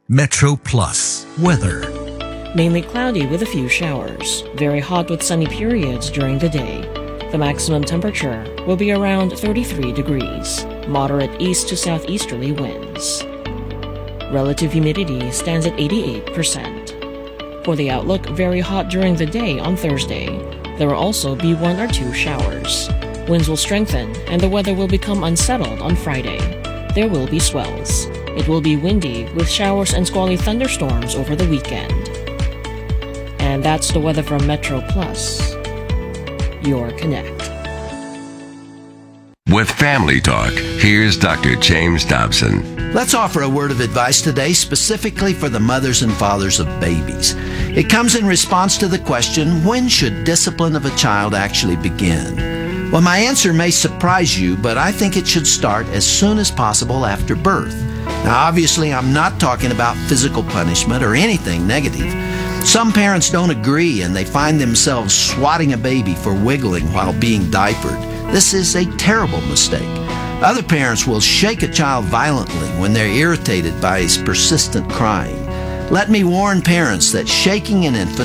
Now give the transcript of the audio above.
Metro Plus weather. Mainly cloudy with a few showers. Very hot with sunny periods during the day. The maximum temperature will be around 33 degrees. Moderate east to southeasterly winds. Relative humidity stands at 88%. For the outlook, very hot during the day on Thursday. There will also be 1 or 2 showers. Winds will strengthen and the weather will become unsettled on Friday. There will be swells. It will be windy with showers and squally thunderstorms over the weekend. And that's the weather from Metro Plus, your Connect. With Family Talk, here's Dr. James Dobson. Let's offer a word of advice today specifically for the mothers and fathers of babies. It comes in response to the question, when should discipline of a child actually begin? Well, my answer may surprise you, but I think it should start as soon as possible after birth. Now, obviously, I'm not talking about physical punishment or anything negative. Some parents don't agree and they find themselves swatting a baby for wiggling while being diapered. This is a terrible mistake. Other parents will shake a child violently when they're irritated by his persistent crying. Let me warn parents that shaking an infant